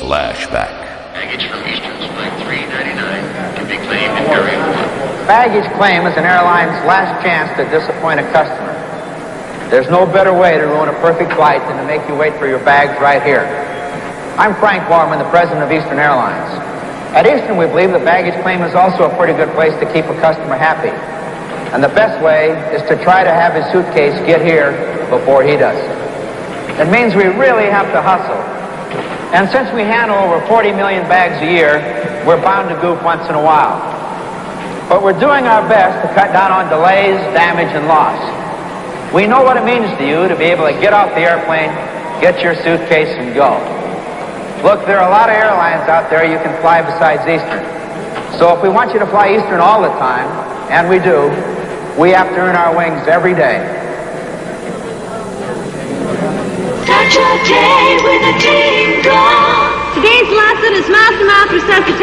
Flashback. Baggage from Eastern's Flight 399 can be claimed in Area 1. Baggage claim is an airline's last chance to disappoint a customer. There's no better way to ruin a perfect flight than to make you wait for your bags right here. I'm Frank Warman, the president of Eastern Airlines. At Eastern, we believe that baggage claim is also a pretty good place to keep a customer happy. And the best way is to try to have his suitcase get here before he does. It means we really have to hustle. And since we handle over 40 million bags a year, we're bound to goof once in a while. But we're doing our best to cut down on delays, damage, and loss. We know what it means to you to be able to get off the airplane, get your suitcase, and go. Look, there are a lot of airlines out there you can fly besides Eastern. So if we want you to fly Eastern all the time, and we do, we have to earn our wings every day. Start your day with a tingle. Today's lesson is mouth-to-mouth resuscitation.